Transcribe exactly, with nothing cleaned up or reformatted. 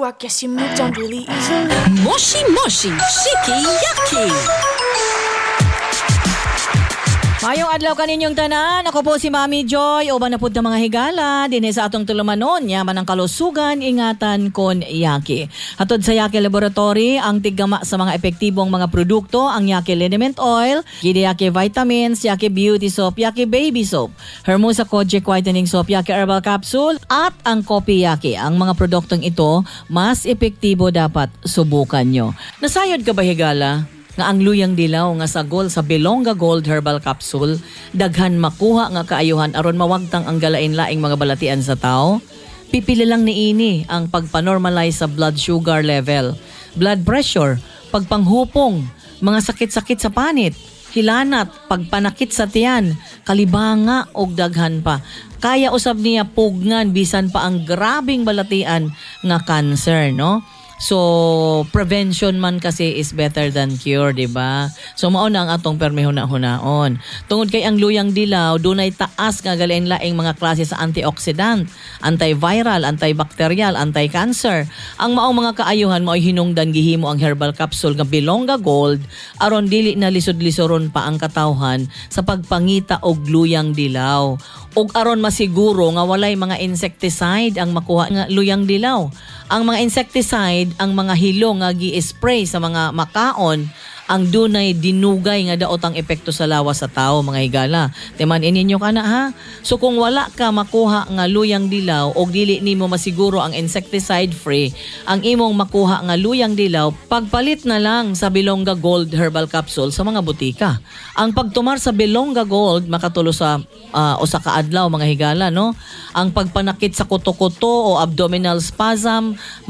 I guess you moved on really easily. Moshi Moshi Shiki Yaki. Mayong adlaw kaninyong tanan, ako po si Mami Joy, uban na pud ng mga higala, dinhi sa atong tulumanon, yaman ang kalusugan, ingatan kon Yaki. Hatod sa Yaki Laboratory, ang tiggama sa mga epektibong mga produkto, ang Yaki Liniment Oil, Gide Yaki Vitamins, Yaki Beauty Soap, Yaki Baby Soap, Hermosa Kojic Whitening Soap, Yaki Herbal Capsule, at ang Kopi Yaki. Ang mga produktong ito, mas epektibo dapat subukan nyo. Nasayod ka ba higala? Nga ang luyang dilaw nga sagol sa Belonga Gold Herbal Capsule, daghan makuha nga kaayuhan aron mawagtang ang galain-laing mga balatian sa tao. Pipili lang ni ini ang pagpanormalize sa blood sugar level, blood pressure, pagpanghupong, mga sakit-sakit sa panit, hilanat, pagpanakit sa tiyan, kalibanga og daghan pa. Kaya usab niya pugnan bisan pa ang grabing balatian nga cancer, no? So, prevention man kasi is better than cure, di ba? So, mao na ang atong permihuna-hunaon. Tungod kay ang luyang dilaw, dunay taas nga galain-laing mga klase sa antioxidant, antiviral, antibacterial, anti-cancer. Ang maong mga kaayuhan mo ay hinungdan gihimo ang herbal capsule nga Belonga Gold aron dili na lisod-lisoron pa ang katawhan sa pagpangita og luyang dilaw. Ug aron masiguro nga walay mga insecticide ang makuha nga luyang dilaw. Ang mga insecticide, ang mga hilo nga gi-spray sa mga makaon, ang dunay dinugay nga daot ang epekto sa lawas sa tao, mga higala. Timan ininyo ka na ha. So kung wala ka makuha nga luyang dilaw o dili nimo masiguro ang insecticide free, ang imong makuha nga luyang dilaw, pagpalit na lang sa Belonga Gold Herbal Capsule sa mga butika. Ang pagtumar sa Belonga Gold makatulo sa uh, usa ka adlaw, mga higala, no? Ang pagpanakit sa kuto-kuto o abdominal spasm,